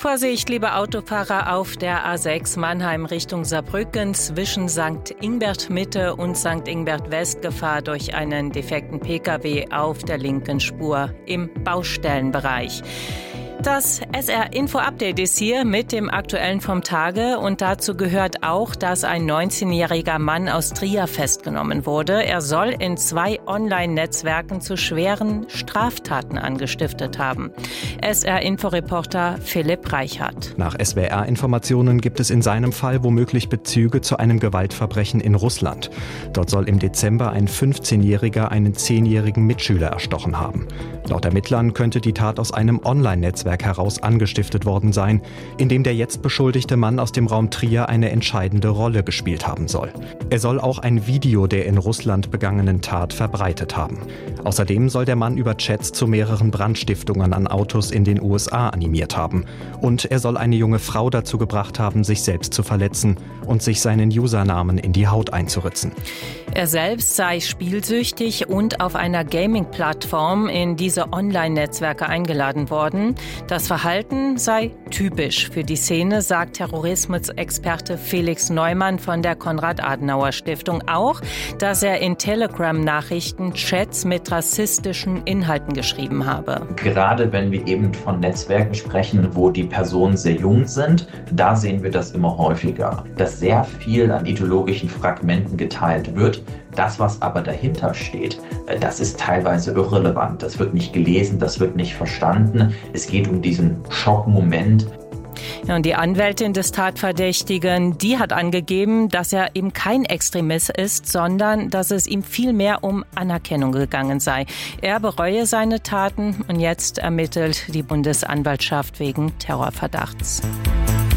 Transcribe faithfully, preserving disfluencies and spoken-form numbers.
Vorsicht, liebe Autofahrer, auf der A sechs Mannheim Richtung Saarbrücken zwischen Sankt Ingbert Mitte und Sankt Ingbert West Gefahr durch einen defekten Pkw auf der linken Spur im Baustellenbereich. Das S R-Info-Update ist hier mit dem Aktuellen vom Tage und dazu gehört auch, dass ein neunzehnjähriger Mann aus Trier festgenommen wurde. Er soll in zwei Online-Netzwerken zu schweren Straftaten angestiftet haben. S R-Info-Reporter Philipp Reichhardt. Nach S W R-Informationen gibt es in seinem Fall womöglich Bezüge zu einem Gewaltverbrechen in Russland. Dort soll im Dezember ein fünfzehnjähriger einen zehnjährigen Mitschüler erstochen haben. Laut Ermittlern könnte die Tat aus einem Online-Netzwerk heraus angestiftet worden sein, in dem der jetzt beschuldigte Mann aus dem Raum Trier eine entscheidende Rolle gespielt haben soll. Er soll auch ein Video der in Russland begangenen Tat verbreitet haben. Außerdem soll der Mann über Chats zu mehreren Brandstiftungen an Autos in den U S A animiert haben. Und er soll eine junge Frau dazu gebracht haben, sich selbst zu verletzen und sich seinen Usernamen in die Haut einzuritzen. Er selbst sei spielsüchtig und auf einer Gaming-Plattform in diese Online-Netzwerke eingeladen worden. Das Verhalten sei typisch für die Szene, sagt Terrorismusexperte Felix Neumann von der Konrad-Adenauer-Stiftung auch, dass er in Telegram-Nachrichten Chats mit rassistischen Inhalten geschrieben habe. Gerade wenn wir eben von Netzwerken sprechen, wo die Personen sehr jung sind, da sehen wir das immer häufiger, dass sehr viel an ideologischen Fragmenten geteilt wird. Das, was aber dahinter steht, das ist teilweise irrelevant. Das wird nicht gelesen, das wird nicht verstanden. Es geht um diesen Schockmoment. Ja, und die Anwältin des Tatverdächtigen, die hat angegeben, dass er eben kein Extremist ist, sondern dass es ihm vielmehr um Anerkennung gegangen sei. Er bereue seine Taten und jetzt ermittelt die Bundesanwaltschaft wegen Terrorverdachts.